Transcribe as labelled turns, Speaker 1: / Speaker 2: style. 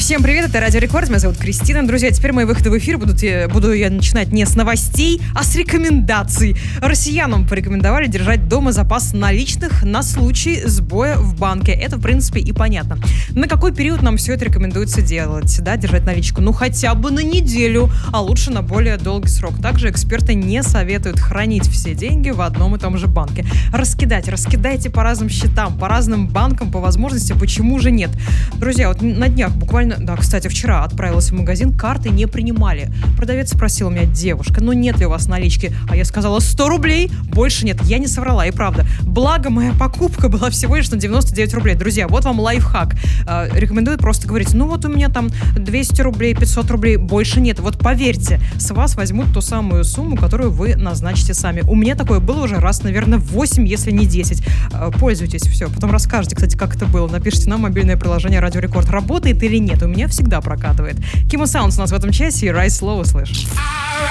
Speaker 1: Всем привет, это Радио Рекорд, меня зовут Кристина. Друзья, теперь мои выходы в эфир буду я начинать не с новостей, а с рекомендаций. Россиянам порекомендовали держать дома запас наличных на случай сбоя в банке. Это, в принципе, и понятно. На какой период нам все это рекомендуется делать? Да, держать наличку? Ну, хотя бы на неделю, а лучше на более долгий срок. Также эксперты не советуют хранить все деньги в одном и том же банке. Раскидайте по разным счетам, по разным банкам, по возможности, почему же нет? Друзья, вот на днях буквально, да, кстати, вчера отправилась в магазин, карты не принимали. Продавец спросил меня: девушка, ну нет ли у вас налички? А я сказала: 100 рублей, больше нет. Я не соврала, и правда. Благо, моя покупка была всего лишь на 99 рублей. Друзья, вот вам лайфхак. Рекомендую просто говорить: ну вот у меня там 200 рублей, 500 рублей, больше нет. Вот поверьте, с вас возьмут ту самую сумму, которую вы назначите сами. У меня такое было уже раз, наверное, 8, если не 10. Пользуйтесь, все. Потом расскажете, кстати, как это было. Напишите нам мобильное приложение Радио Рекорд, работает или нет. У меня всегда прокатывает. Кимо Саундс у нас в этом часе, и Rise Slow услышишь.